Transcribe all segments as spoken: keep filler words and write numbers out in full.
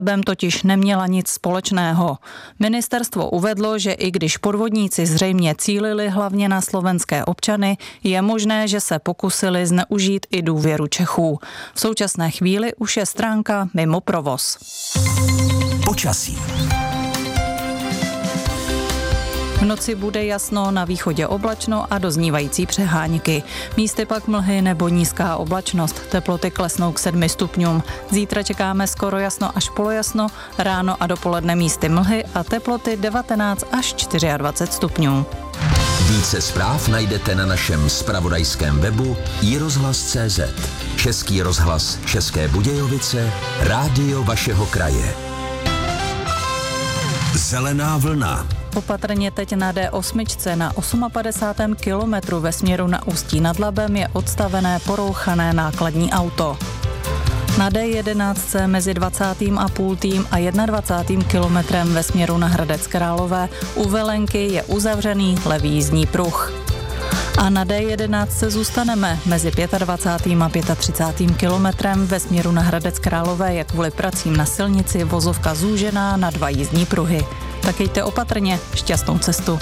Bem totiž neměla nic společného. Ministerstvo uvedlo, že i když podvodníci zřejmě cílili hlavně na slovenské občany, je možné, že se pokusili zneužít i důvěru Čechů. V současné chvíli už je stránka mimo provoz. Počasí. V noci bude jasno, na východě oblačno a doznívající přehánky. Místy pak mlhy nebo nízká oblačnost. Teploty klesnou k sedmi stupňům. Zítra čekáme skoro jasno až polojasno, ráno a dopoledne místy mlhy a teploty devatenáct až dvacet čtyři stupňů. Více zpráv najdete na našem zpravodajském webu i rozhlas tečka cé zet. Český rozhlas České Budějovice, rádio vašeho kraje. Zelená vlna. Opatrně teď na dé osm na padesátém osmém kilometru ve směru na Ústí nad Labem je odstavené porouchané nákladní auto. Na dé jedenáct mezi dvacátým a půltým a dvacátým prvním kilometrem ve směru na Hradec Králové u Velenky je uzavřený levý jízdní pruh. A na dé jedenáct zůstaneme mezi dvacátým pátým a třicátým pátým kilometrem ve směru na Hradec Králové je kvůli pracím na silnici vozovka zúžená na dva jízdní pruhy. Tak jděte opatrně, šťastnou cestu.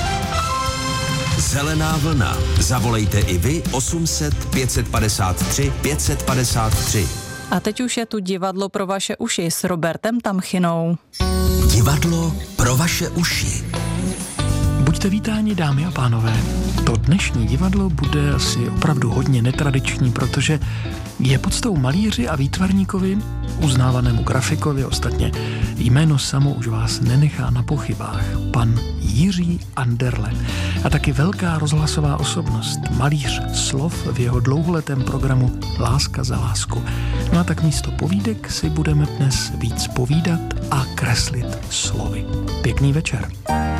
Zelená vlna. Zavolejte i vy osm set pět padesát tři pět set padesát tři. A teď už je tu divadlo pro vaše uši s Robertem Tamchynou. Divadlo pro vaše uši. Buďte vítáni, dámy a pánové. To dnešní divadlo bude asi opravdu hodně netradiční, protože je podstou malíři a výtvarníkovi, uznávanému grafikovi, ostatně jméno samo už vás nenechá na pochybách, pan Jiří Anderle. A taky velká rozhlasová osobnost, malíř slov v jeho dlouholetém programu Láska za lásku. No a tak místo povídek si budeme dnes víc povídat a kreslit slovy. Pěkný večer.